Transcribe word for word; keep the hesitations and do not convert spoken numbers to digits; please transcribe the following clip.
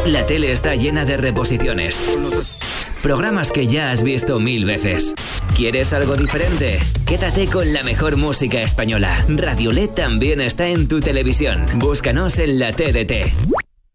La tele está llena de reposiciones. Programas que ya has visto mil veces. ¿Quieres algo diferente? Quédate con la mejor música española. Radio L E D también está en tu televisión. Búscanos en la T D T.